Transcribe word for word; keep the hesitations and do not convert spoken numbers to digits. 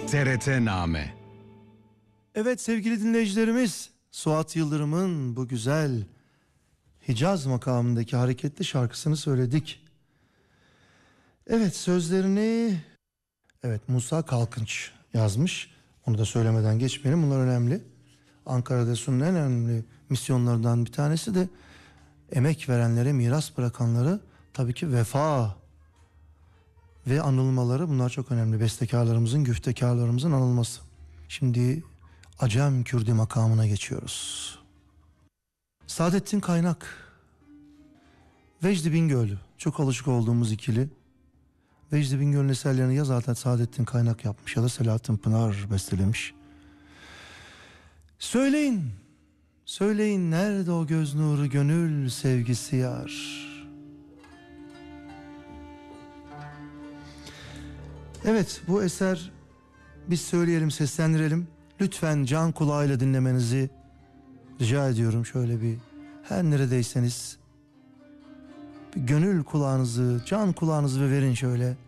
T R T-Name. Evet sevgili dinleyicilerimiz, Suat Yıldırım'ın bu güzel Hicaz makamındaki hareketli şarkısını söyledik. Evet, sözlerini evet Musa Kalkınç yazmış. Onu da söylemeden geçmeyelim, bunlar önemli. Ankara Desu'nun en önemli misyonlarından bir tanesi de emek verenlere, miras bırakanları tabii ki vefa ve anılmaları, bunlar çok önemli. Bestekarlarımızın, güftekarlarımızın anılması. Şimdi Acem Kürdi makamına geçiyoruz. Saadettin Kaynak, Vecdi Bingöl, çok alışık olduğumuz ikili. Vecdi Bingöl'ün eserlerini ya zaten Saadettin Kaynak yapmış ya da Selahattin Pınar bestelemiş. Söyleyin, söyleyin nerede o göz nuru, gönül sevgisi yar? Evet, bu eser, biz söyleyelim, seslendirelim. Lütfen can kulağıyla dinlemenizi rica ediyorum. Şöyle bir, her neredeyseniz bir gönül kulağınızı, can kulağınızı verin şöyle.